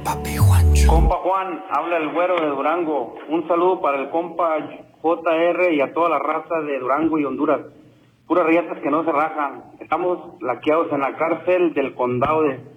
Compa Juan, habla el güero de Durango. Un saludo para el compa JR y a toda la raza de Durango y Honduras. Puras riatas que no se rajan. Estamos laqueados en la cárcel del condado de